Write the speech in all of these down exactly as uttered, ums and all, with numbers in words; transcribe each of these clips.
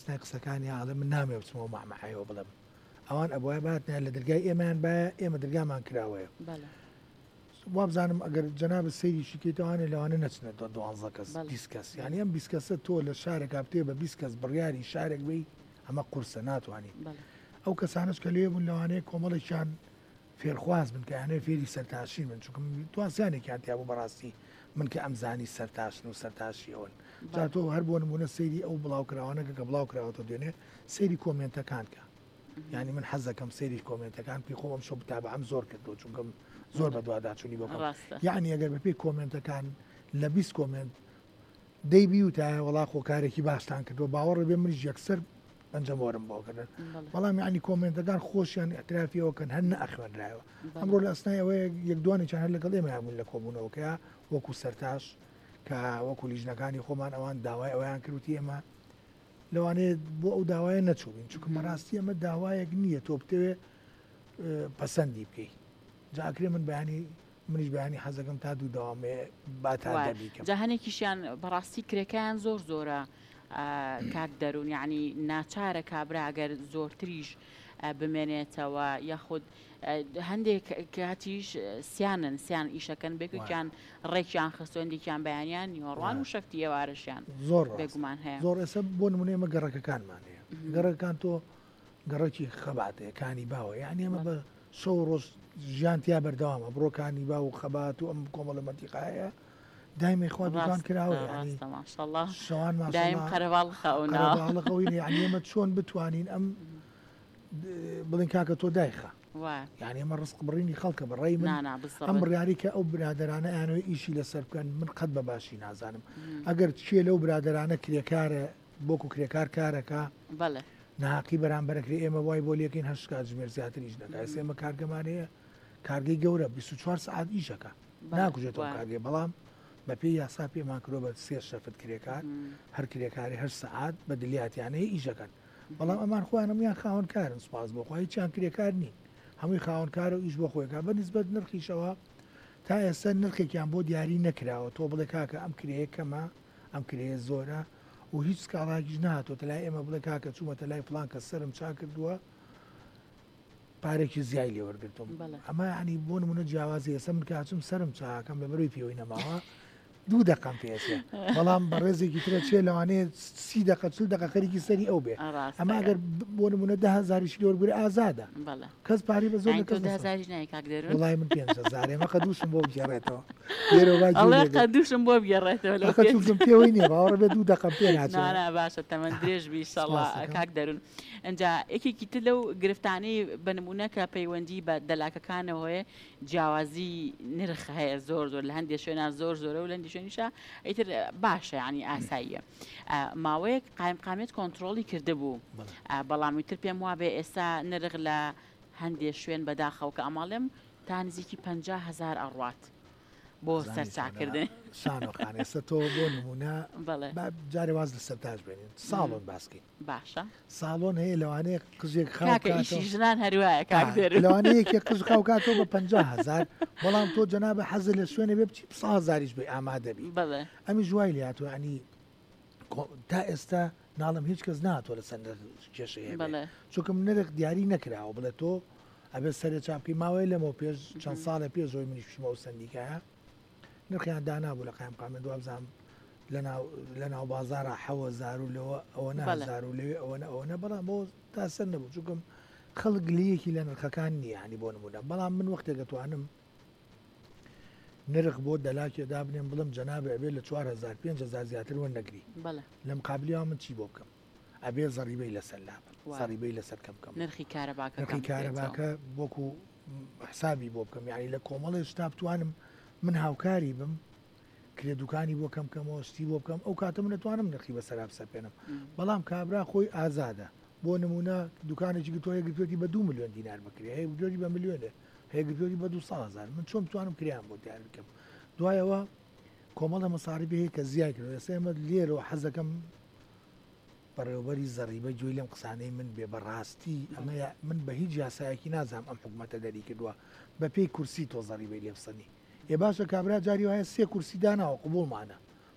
ئەسنای قسەکانی ئاڵێ من نامێ بچمەوە مەحمەحەیەوە بڵێم ئەوان ئەبووای باتنیان لە دەرگای ئێمەیان باە ئێمە دەرگامان کراوەیە وابزانم ئەگەر جەنابە سەیریشی کەیتوانێت لەوانە نەچنە دۆ دوانزە کەس بیست کەس یعنی ئەم بیست کەسە تۆ لە شارێک کاپتێ بە بیست کەس بڕیاری شارێک بی ئەمە قورسە ناتوانین ئەو کەسانش کە لێ بوون لەوانەیە کۆمەڵێکیان فێرخواز بن کە یانەیە فێری سەرتاشی من چونکە توانسیانێکیان تیا بوو بەڕاستی من کە ئەمزانی سەرتاشن و سەرتاشی ئەون جا تۆ هەر بۆ نمونە سەیری ئەو بڵاوکراوانەکە کە بڵاو کراوەتە دوێنێ سەیری کۆمنتەکان کە یعنی من حەزەکەم سەیری کۆمنتەکان پێی خۆم شۆ بتابە ئەم زۆر کردو چونکەم زۆر بە دوواداچوونی بۆ یعنی ئەگەر بە پێی کۆمنتەکان لە بیست کۆمنت دەیبی و تایە وڵا خۆکارێکی باشتان کردو باوەڕ بێ منیش یەکسەر ئەنجەمۆرم بۆکردن بەڵام ینی کۆمنتەکان خۆشیان ئەترافیەوەکەن هەر نەئەخوێنرایەوە ئەمڕۆ لە ئەسنای ئەوەیە یەک دوانێکیان هەر لەگەڵ ئێمە هەبوون لە کۆبوونەوەکەیە وەکو سەرتاش کە وەکو لیژنەکانی خۆمان ئەوان داوای ئەویان کردوتی ئێمە لەوانەیە بۆ ئەو داوایە نەچووین چونکە بەڕاستی ئەمە داوایەک نییە تۆ بتەوێ پەسەندی بکەیت جاکرێ من بەیانی منیش بەیانی حەزەکەم تا دوو داوامێ باتابیکەم جاهانێکیشیان بەڕاستی کرێکیان زۆر زۆرە کاک دەروون یعنی ناچارە کابراگەر زۆرتریش بمێنێتەوە یاخود هەندێک کاتیش سیانن سیان ئیشەکەن بێکیان ڕێکیان خستۆندێکیان بەیانیان نیوەڕوان و شەفتی ئێوارەشیان زۆر بێگومان هەیە زۆر ئێستا بۆ نمونێمە گەڕەکەکانمان هەیە گەڕەکان تۆ گەڕێکی خەباتەیە کانی باوە یعنی ئەمە بە شەو ڕۆژ ژیانتیا بەردەوامە بڕۆکانی با و خەبات و ئەم کۆمەڵە مەتیقاەیە دایمەی خوا دوکان کراوە شەوان دایم قەرەباڵ خەوناڵەقەوەی یعنی ئێمە چۆن بتوانین ئەم بڵین کاکە تۆ دایخە یعنی ئەمە ڕسق بڕینی خەڵکە بەڕێی من ئەم بڕیاری کە ئەو برادرانە یانەوەی ئیشی لەسەر بکەن من قەت بە باشی نازانم ئەگەر چێ لەو برادرانە کرێکارە بۆکو کرێکار کارەکە ناقی بەرامبەرەکری ئێمە وای بۆ لەکەین هەشت کات ژمێر زیاتریش نەکات ئێمە کارگەمانەیە کارگەی گەورە بیست و چوار سعات ئیشەکە ناکوژێتەوە کارگەی بەڵام بە پێی یاسا پێمان کرۆ بە سێ شەفت کرێکار هەر کرێکاری هەر سعات بە دلیاتیانەیە ئیشەکەن بەڵام ئەمان خۆیان ئەمیان خاوەنکارن سوپاس بۆ خۆی چیان کرێکار نین هەمووی خاوەنکارە و ئیش بۆ خۆیکار بە نسبەت نرخیشەوە تا ئێستا نرخێکیان بۆ دیاری نەکراوە تۆ بڵێ کاکە ئەم کرەیەکەمە ئەم کرەیە زۆرە و هیچ کاڵاکیش نهاتۆ لای ئێمە بڵێ کاکە چوومەتە لای فڵان کە سرم چا کردووە پارێکی زیای لێوەرگرتم ئەمە ینی بۆ نمونە جیاوازی ئێستا من کاچم سرم چاکەم لە بەرەوەی پێوەی نەماوە دوو دقم پێسێ بەڵام بە ڕێزێکی ترە چێ لەوانەیە سی دقە چل دقە خەریکی سەری ئەو بێ ئەمە ئەگەر بۆ نمونە ده هەزاریش لێوەرگرێ ئازادە کەس پاری بە زۆر وڵای من پێنج هەزار ئێمە قەدووشم بۆ بگێڕێتەوە قەدووشم بۆ بگێڕێتەوە چوم پێوەی نییە باوەڕە بێ دوو دقم پێ ناچێت باشە تەمەند درێژ بی ئینشاڵڵا کاک دەروون ئەنجا یەکێکی تر لەو گرفتانەی بە نمونە کە پەیوەندی بە دەلاکەکانەوەی جیاوازی نرخ هەیە زۆر زۆر لە هەندێک شوێنان زۆر زۆرە و لە هەندێک شوێنیشە ئیتر باشە ینی ئاساییە ماوەیەک قایم قامێت کۆنتترۆلی کرده بوو بەڵامی تر پێم وابێ ئێستا نرخ لە هەندێک شوێن بەداخەوە کە ئەماڵێم تا نزیکی پەنجا هەزار ئەڕوات بۆ سەرچاکردن شانۆخان ئێستا تۆ بۆ نمونە جارێ واز لە سەرتاش بێنین ساڵۆن باسکەین باشە ساڵۆن هەیە لەوانەیە قژێک ژنان هەروایە لەوانەیەکی قژ خاوکاتەوە بە پەنجا هەزار بەڵام تۆ جەنابە حەزە لە شوێنە بێ بچی سە هەزاریش بێ ئامادەبی ئەمی ژوای لاتوە ینی تا ئێستا ناڵم هیچ کەس ناتوە لە سەر کێشەیە چونکەم نرخ دیاری نەکراوە بڵێ تۆ ئەبێت سەرێ چاپکی ماوەی لەمەوە پێش چەند ساڵە پێشەوەی منیش پشمەوە سندیکایە نرخیان دانابوو لە قایم قامێت دووە بزانام لە ناو بازارە حەوە زار و لەوە ئەوە نەزار و لەوێ ئەوەنە ئەوەنە بەڵام بۆ تا سەر نەبوو چونکەم خەڵک لەیەکی لە نرخەکان نییە ینی بۆ نمونە بەڵام من وەختێک دەتوانم نرخ بۆ دەلاکێ دابنێم بڵم جەنابێ ئەبێت لە چوار هەزار پێنج هەزار زیاتر وەرنەگری لەم قابلیەوە من چی بۆ بکەم ئەبێ زەریبەی لەسەر لابم زەریبەی لەسەر کەم بکەم نرخی کارەباکە نرخی کارەباکە بۆکو حسابی بۆ بکەم یعنی لە کۆمەڵی شتا بتوانم من هاوکاری بم کرێ دوکانی بۆ کەم کەمەوە شتی بۆ بکەم ئەو کاتە من دەتوانم نرخی بەسەر بسەپێنم بەڵام کابرا خۆی ئازادە بۆ نمونە دوکانێکی گرتووە گرتوێتی بە دوو میلیۆن دینار بکرێ هەیە گرتوێتی بە میلیۆنێ هەیە گرتوێتی بە دوو هەزار من چۆن بتوانم کریان بۆ دیار بکەم دوایەوە کۆمەڵە مەساریبی هەیە کە زیای کرد ئێستا ئێمە لێرەوە حەزەکەم بەڕێوەبەری زەریبە گوێی لەم قسانەی من بێ بەڕاستی ئەمە من بە هیچ یاسایەکی نازانم ئەم حکوومەتە دەری کردووە بە پێی کورسی تۆ زەریبەی لێبسەنی ێ باشە کابرا جاری وایە سێ کورسی داناوە قبوڵمانە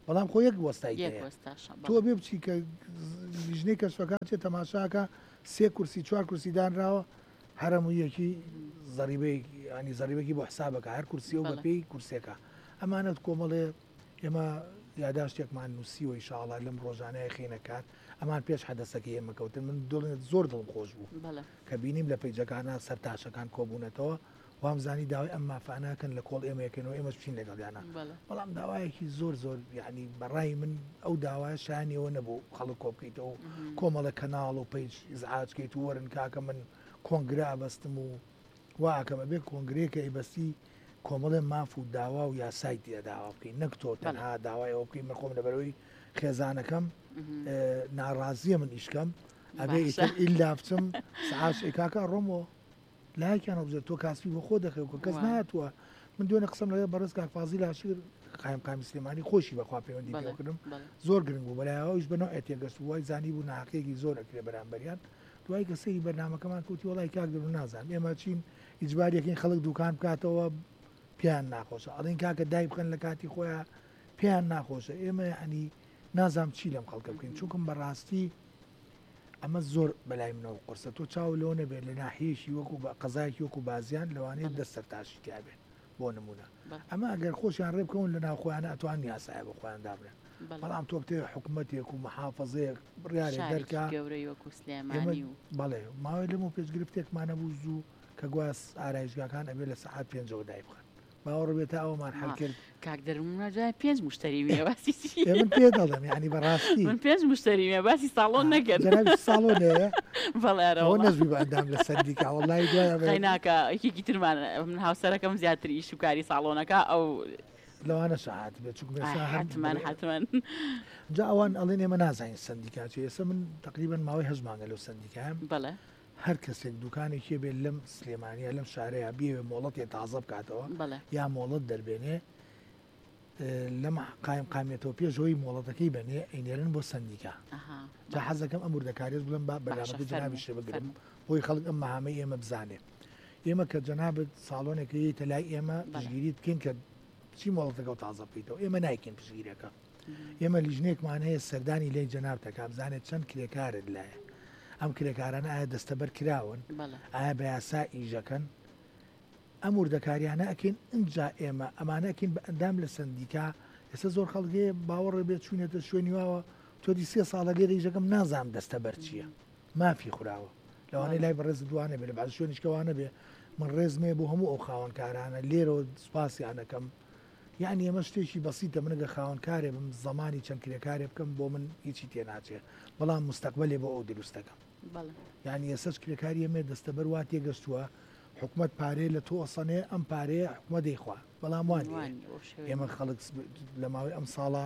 بەڵام خۆ یەک وەستای تۆ بێ بچی کە لیژنەی کەشفەکان چێت تەماشاکە سێ کورسی چوار کورسی دانراوە هەرموویەکی زەریبەی ینی زەریبێکی بۆ حسابەکە هەر کورسی و بە پێی کورسێکە ئەمانەت کۆمەڵێ ئێمە یاداشتێکمان نووسیوە ئینشاءڵڵا لەم ڕۆژانەیە خینەکات ئەمان پێش حەدەسەکە ئێمەکەوتن من دڵێت زۆر دڵم خۆش بوو کە بینیم لە پەیجەکانە سەرتاشەکان کۆبوونەتەوە وامزانی داوای ئەم مافانەکەن لە کۆڵ ئێمەکەنەوە ئێمەش بچین لەگەڵیانە بەڵام داوایەکی زۆر زۆر یعنی بەڕای من ئەو داوای شانیەوە نەبوو خەڵک کۆ بکەیتەوە کۆمەڵە کەناڵ و پێیج ئیزعاجکەیت و وەرن کاکە من کۆنگرە ئەبەستم و واکەمە بێ کۆنگرێکە ئیبەستی کۆمەڵێ ماف و داوا و یاسایتی داوا بکەین نەک تۆ تەنها داوای ئەوە بکەین من خۆم لەبەرەوەی خێزانەکەم ناڕازیە من ئیشکەم ئەبێ ئیلا بچم سعاش ئێکاکە ڕۆمەوە لایەکیان بزێت تۆ کاسبی بۆ خۆ دەکەوت کە کەس نهاتووە من دوێنێ قسم لەوێ بەڕێز کاک فازیل هاشیر قایم قامی سلێمانی خۆشی بەخوا پەیوەندی پێکردم زۆر گرنگ بوو بەلایەوەش بەنەوە ئێتێگەشت وای زانی بوو ناحەقێکی زۆر ئەکرێ بەرامبەریان دوای کە سەری بەرنامەکەمان کەوتی وڵای کاک دەرو نازانم ئێمە چین ئیجبارێکین خەڵک دوکان بکاتەوە پیان ناخۆشە ئەڵێن کاکە دای بخەن لە کاتی خۆیان پیان ناخۆشە ئێمە ینی نازام چی لەم خەڵکە بکەین چونکم بەڕاستی ئەمە زۆر بەلای منەوە قرسە تۆ چاو لەوە نەبێت لە ناحیەشی وەکو قەزایەکی وەکو بازیان لەوانەیە دەستەر تاشی تیابێت بۆ نمونە ئەمە ئەگەر خۆشیان ڕێ بکەون لە ناوخۆیانە ئەتوان یاسایە بە خۆیان دابرێن بەڵام تۆ بتێ حکوومەتێک و محافظەیەک بڕیارێک دەرکا بەڵێ ماوەی لەمە پێشگرفتێکمانە بوو زوو کە گواز ئارایشگاکان ئەبێ لە سەعات پێنجەوە دای بخەن باوەڕ بێتە ئەومان هەڵ کرد کاک دەرمونەجای پێنج مشتری وێ باسی من پێ دەڵێم ینی بەڕاستی من پێنج مشتری وێ باسی ساڵۆن نەکرد ساڵۆنەیە بەڵێرەوە نەزوی بە ئەندام لە سەردیکە وەڵای دوای ناکە یەکێکی ترمان من هاوسەرەکەم زیاتر ئیش و کاری ساڵۆنەکە ئەو لەوانە سەعات بێت حتمان حتمان جا ئەوان ئەڵێن ئێمە نازانین سندیکا چێ ئێستا من تقریبان ماوەی هەژمانگە لەو سندیکایم بەڵێ هەر کەسێک دوکانێکی بێت لەم سلێمانیە لەم شارەیە بێ مۆڵەتی تازە بکاتەوە یا مۆڵەت دەربێنێ لەم قایم قامێتەوە پێشەوەی مۆڵەتەکەی بەنێ ئەینێرن بۆ سندیکا جا حەزەکەم ئەم وردەکاریش بڵم با بەرنامەکە جەنابی شێ بگرم بۆی خەڵک ئەم مەهامەی ئێمە بزانێ ئێمە کە جەنابەت ساڵۆنێکەیە لای ئێمە پشگیریت بکەین کە چی مۆڵەتەکە و تازە بکەیتەوە ئێمە نایکەین پشگیریەکە ئێمە لیژنێکمان هەیە سەردانی لای جەنابتەکە بزانێت چەند کرێکارت لایە ئەم کرێکارانە ئایا دەستەبەر کراون ئایا بە یاسا ئیژەکەن ئەم وردەکاریانە ئەکەین ئەجا ئێمە ئەمانەکەین بە ئەندام لە سندیکا ئێستا زۆر خەڵگەیە باوەڕێ بێت چوونێتە شوێنی واوە تۆدی سێ ساڵە لێرە ئیژەکەم نازام دەستەبەر چییە مافی خوراوە لەوانەیە لای بەڕێز دوانە بێ لە باز شوێنیشکەوانە بێ من ڕێزمێ بۆ هەموو ئەو خاوەنکارانە لێرەوە سوپاسیانەکەم یعنی ئەمە شتێکی بەسیتە منەگە خاوەنکارێ بم زمانی چەند کرێکارێ بکەم بۆ من هیچی تێناچێت بەڵام مستەقبلێ بۆ ئەو دروستەکەم یعنی ئێسەش کرێکاری ئەمێ دەستەبەر وا تێگەشتووە حکوومەت پارەیە لە تۆ ئەسەنێ ئەم پارەیە حکوومەت دەیخوا بەڵام وان ئێمە خەڵک لە ماوەی ئەم ساڵە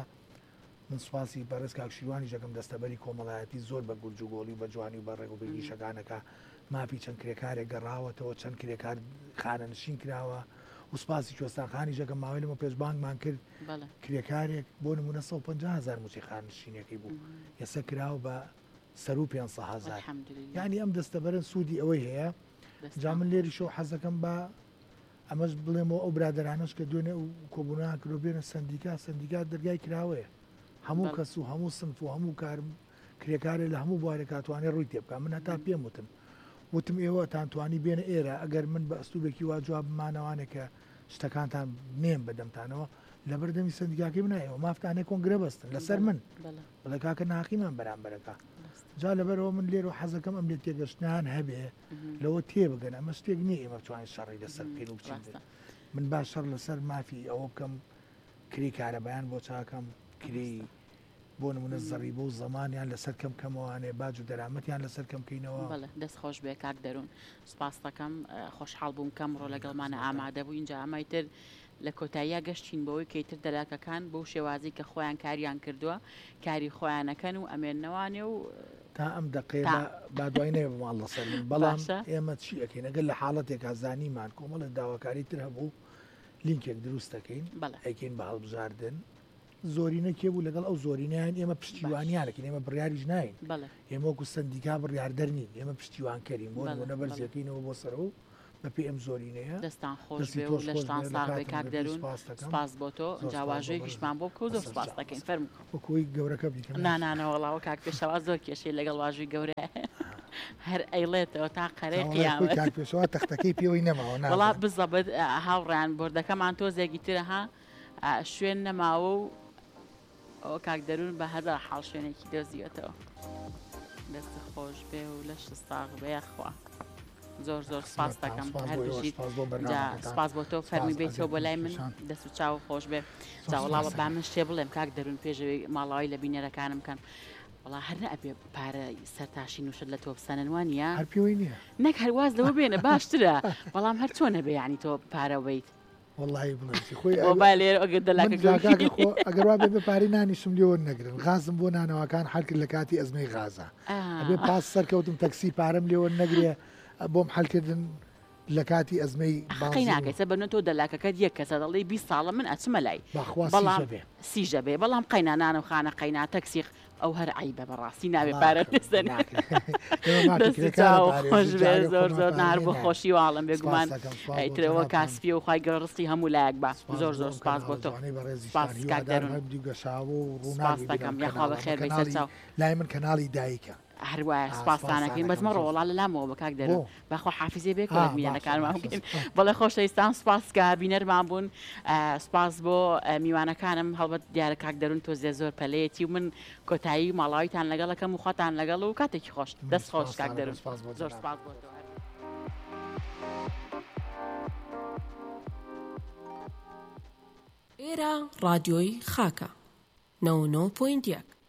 من سوپاسی بەڕێز کاکشیروانی ژەکەم دەستەبەری کۆمەڵایەتی زۆر بە گورج و گۆڵی و بە جوانی و بە ڕێگ و بەگی شەکانەکە مافی چەند کرێکارێک گەڕاوەتەوە چەند کرێکار خانەنشین کراوە و سوپاسی کوێستانخانی ژەکەم ماوەی لەمە پێشبانگمان کرد کرێکارێک بۆ نمونە سەد و پەنجا هەزار موچی خانشینەکەی بوو ئێستا کراوە بە سەر و پێنج سەد هەزار یعنی ئەم دەستەبەرن سوودی ئەوەی هەیە جا من لێری شەو حەزەکەم بە ئەمەش بڵێمەوە ئەو برادرانش کە دوێنێ و کۆبوونان کرۆ بێنە سندیکا سندیکا دەرگای کراوەیە هەموو کەس و هەموو سنف و هەموو کارم کرێکارێک لە هەموو بوارێک کاتوانێ ڕووی تێ بکە من هەتا پێم وتم وتم ئێوە تانتوانی بێنە ئێرە ئەگەر من بە ئەستوبێکی وا جواب بمانەوانێک کە شتەکانتان نێم بەدەمتانەوە لە بەردەمی سندیکاکەی منایەوە مافتانێک کۆنگرە بەستن لەسەر من بڵێ کاکە ناقیمان بەرامبەرەکە جا لەبەرەوە من لێرە حەزەکەم ئەم لێ تێگەشتیان هەبێ لەوە تێ بگەن ئەمە شتێک نییە ئێمە بتوانین شەڕی لەسەر پێ و بچین من باش شەڕ لەسەر مافی ئەوە بکەم کری کارەبایان بۆ چاکەم کری بۆ نمونە زەڕی بۆ زەمانیان لەسەر کەم کەمەوانێ باج و دەرامەتیان لەسەر کەم بکەینەوە دەست خۆش بێ کاک دەروون سوپاس دەکەم خۆشحاڵ بووم کەم ڕۆ لەگەڵمانە ئامادە بوو اینجا ئەمایتر لە کۆتاییە گەشتین بەوەی کەیتر دەلاکەکان بەو شێوازی کە خۆیان کاریان کردووە کاری خۆیانەکەن و ئەمێننەوانێ و تا ئەم دقەیە با دوای نێ بماڵ لەسەر من بەڵام ئێمە چی ئەەکەین ئەگەر لە حاڵەتێک زانیمان کۆمەڵە داواکاری تر هەبوو لینکێک دروست دەکەین ئەیکەین بە هەڵبژاردن زۆرینە کێبوو لەگەڵ ئەو زۆرینیان ئێمە پشتیوانیانەکەین ئێمە بڕیاریش ناین ئێمە وەکو سندیکا بڕیاردەر نین ئێمە پشتیوان کەریم بۆ نمونە بەرزەکەینەوە بۆ سەر و بە پێ ئەم زۆرینەیە دەستان خۆش بێ و لە شتان ساغبێ کاک دەروون سپاس بۆ تۆ جیاوازۆی هیچمان بۆ بکە و زۆر سپاس دەکەین فەرموو وەکوی گەورەکە بیکەم نانانەوەڵاوە کاک پێشەوا زۆر کێشەی لەگەڵ واژووی گەورە هەر ئەیڵێتەوە تا قەرەی قیامەت پێشەوە تەختەکەی پێوەی نەماوە وڵا بزەبێت هاوڕیان بردەکەمان تۆزێکی ترە ها شوێن نەماوە و ئەو کاک دەروون بە هەزار حاڵ شوێنێکی دۆزیوەتەوە دەست خۆش بێ و لە شتاغ بەیەخوا زۆر زۆر سپاس دەکەم هەر بژیت سپاس بۆ تۆ فەرمی بێتەوە بۆ لای من دەست و چاو خۆش بێ جاوەڵاوە با من شێ بڵێم کاک دەروون پێشەوەی ماڵاوی لە بینەرەکانم کەن وڵا هەر نەبێ پارە سەرتاشی نووشت لە تۆ بسەنەوە نیە هەر پێوەی نییە نەک هەرواز لەوە بێنە باشترە بەڵام هەر چۆن نەبێ ینی تۆ پارە بیت والله بڵێ خۆی لێر ئەگەر دەلاکە ئەگەر وا بێ بە پارەی نانی سم لێوە نەگرن غازم بۆ نانەوەکان هەرکرد لە کاتی ئەزمەی غازە ئەبێ پاس سەرکەوتم تەکسی پارەم لێوە نەگرێ بۆم حەلکردن لە کاتی ئەزمەی باقی ناکەیتە بەنە تۆ دەلاکەکەت یەک کەسە دەڵێ بیست ساڵە من ئەچمە لای بەڵام سیژە بێ بەڵام قەینانان و خانە قەینا تەکسیخ ئەو هەر عیبە بەڕاستی ناوێ پارە لەسەر خۆش بێ زۆر زۆر نار بۆ خۆشی واڵم بێگومان ئەیترەوە کاسپی و خی گەڕستی هەموو لایەک باس زۆر زۆر سپاس بۆ تۆ سپاس کاک دەروون سپاس دەکەم یاخوا بەخێر بێ سەر چاو لای من کەناڵی دایکە هەروایە سپاسانەکەین بەزمە ڕۆڵا لە لامەوە بە کاک دەروون بەخۆ حافزێ بێ کۆ میوانەکانمان بکەین بەڵێ خۆشەویستان سپاس کە بینەرمان بوون سپاس بۆ میوانەکانم هەڵبەت دیارە کاک دەروون تۆ زێ زۆر پەلەیەتی و من کۆتایی ماڵاویتان لەگەڵەکەم و خۆتان لەگەڵ و کاتێکی خۆش دەست خۆش کاک دەروون زۆر سپاس بۆ تۆ ئێرە ڕادیۆی خاکە نەوە و نۆ پۆینت یەک